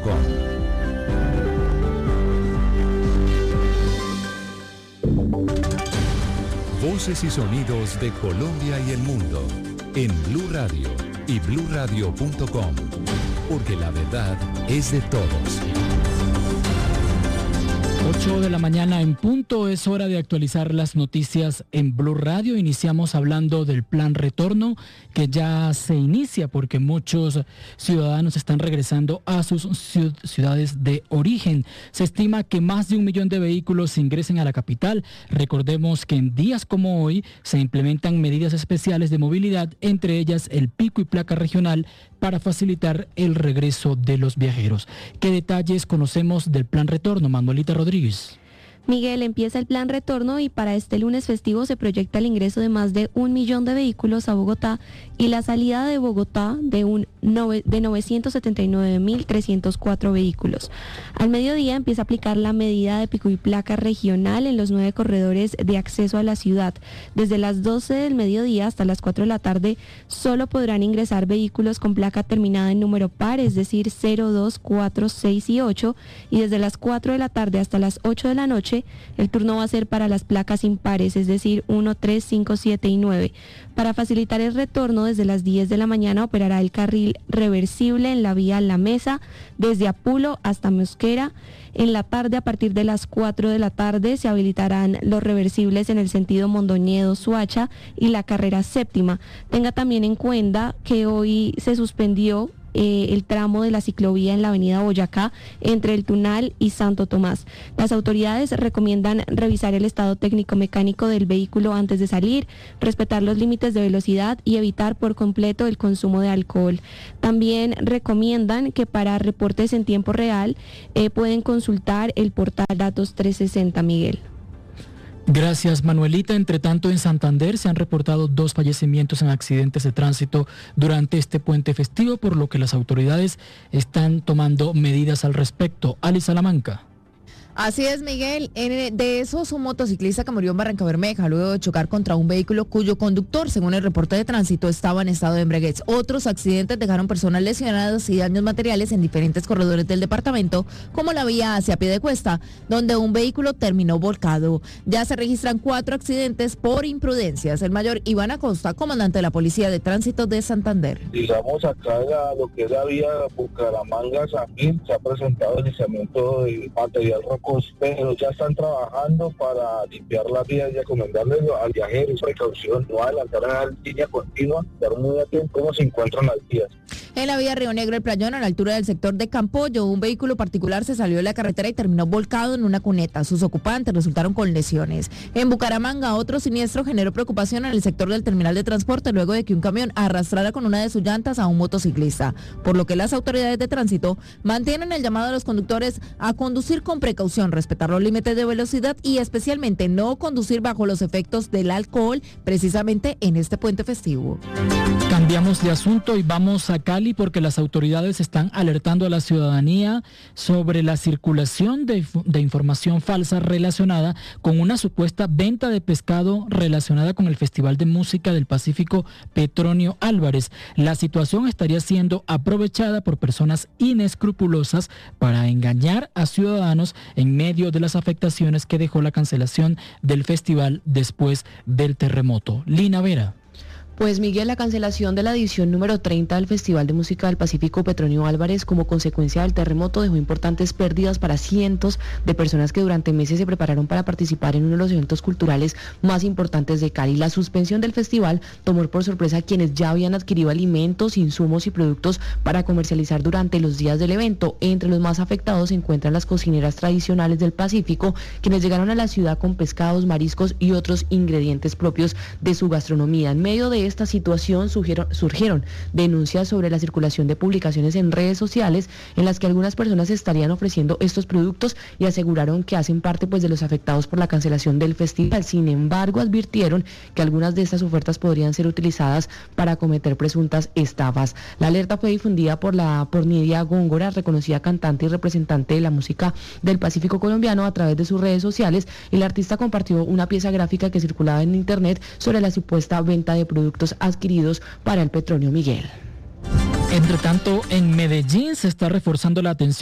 Voces y sonidos de Colombia y el mundo en Blue Radio y bluradio.com, porque la verdad es de todos. 8 de la mañana en punto, es hora de actualizar las noticias en Blue Radio. Iniciamos hablando del plan retorno que ya se inicia porque muchos ciudadanos están regresando a sus ciudades de origen. Se estima que más de 1 millón de vehículos ingresen a la capital. Recordemos que en días como hoy se implementan medidas especiales de movilidad, entre ellas el pico y placa regional, para facilitar el regreso de los viajeros. ¿Qué detalles conocemos del plan retorno, Manuelita Rodríguez? Miguel, empieza el plan retorno y para este lunes festivo se proyecta el ingreso de más de 1 millón de vehículos a Bogotá y la salida de Bogotá de 979.304 vehículos. Al mediodía empieza a aplicar la medida de pico y placa regional en los 9 corredores de acceso a la ciudad. Desde las 12 del mediodía hasta las 4 de la tarde solo podrán ingresar vehículos con placa terminada en número par, es decir 0, 2, 4, 6 y 8, y desde las 4 de la tarde hasta las 8 de la noche el turno va a ser para las placas impares, es decir 1, 3, 5, 7 y 9. Para facilitar el retorno, desde las 10 de la mañana operará el carril reversible en la vía La Mesa, desde Apulo hasta Mosquera. En la tarde, a partir de las 4 de la tarde, se habilitarán los reversibles en el sentido Mondoñedo-Suacha y la carrera séptima. Tenga también en cuenta que hoy se suspendió el tramo de la ciclovía en la avenida Boyacá entre el Tunal y Santo Tomás. Las autoridades recomiendan revisar el estado técnico mecánico del vehículo antes de salir, respetar los límites de velocidad y evitar por completo el consumo de alcohol. También recomiendan que para reportes en tiempo real pueden consultar el portal Datos 360, Miguel. Gracias, Manuelita. Entre tanto, en Santander se han reportado 2 fallecimientos en accidentes de tránsito durante este puente festivo, por lo que las autoridades están tomando medidas al respecto. Ali Salamanca. Así es, Miguel. De esos, un motociclista que murió en Barrancabermeja luego de chocar contra un vehículo cuyo conductor, según el reporte de tránsito, estaba en estado de embriaguez. Otros accidentes dejaron personas lesionadas y daños materiales en diferentes corredores del departamento, como la vía hacia Piedecuesta, donde un vehículo terminó volcado. Ya se registran 4 accidentes por imprudencias. El mayor Iván Acosta, comandante de la Policía de Tránsito de Santander. Digamos, acá lo que es la vía Bucaramanga-San Gil, se ha presentado deslizamiento de material rocoso, pero ya están trabajando para limpiar la vía y recomendarles al viajero precaución, no adelantar a la línea continua, estar muy atento cómo se encuentran las vías. En la vía Río Negro El Playón, a la altura del sector de Campollo, un vehículo particular se salió de la carretera y terminó volcado en una cuneta. Sus ocupantes resultaron con lesiones. En Bucaramanga, otro siniestro generó preocupación en el sector del terminal de transporte luego de que un camión arrastrara con una de sus llantas a un motociclista, por lo que las autoridades de tránsito mantienen el llamado a los conductores a conducir con precaución, respetar los límites de velocidad y especialmente no conducir bajo los efectos del alcohol, precisamente en este puente festivo. Cambiamos de asunto y vamos a Cali porque las autoridades están alertando a la ciudadanía sobre la circulación de información falsa relacionada con una supuesta venta de pescado relacionada con el Festival de Música del Pacífico Petronio Álvarez. La situación estaría siendo aprovechada por personas inescrupulosas para engañar a ciudadanos en medio de las afectaciones que dejó la cancelación del festival después del terremoto. Lina Vera. Pues Miguel, la cancelación de la edición número 30 del Festival de Música del Pacífico Petronio Álvarez como consecuencia del terremoto dejó importantes pérdidas para cientos de personas que durante meses se prepararon para participar en uno de los eventos culturales más importantes de Cali. La suspensión del festival tomó por sorpresa a quienes ya habían adquirido alimentos, insumos y productos para comercializar durante los días del evento. Entre los más afectados se encuentran las cocineras tradicionales del Pacífico, quienes llegaron a la ciudad con pescados, mariscos y otros ingredientes propios de su gastronomía. En medio de esta situación surgieron denuncias sobre la circulación de publicaciones en redes sociales en las que algunas personas estarían ofreciendo estos productos y aseguraron que hacen parte de los afectados por la cancelación del festival. Sin embargo, advirtieron que algunas de estas ofertas podrían ser utilizadas para cometer presuntas estafas. La alerta fue difundida por Nidia Góngora, reconocida cantante y representante de la música del Pacífico colombiano, a través de sus redes sociales, y la artista compartió una pieza gráfica que circulaba en internet sobre la supuesta venta de productos adquiridos para el Petronio Miguel. Entre tanto, en Medellín se está reforzando la atención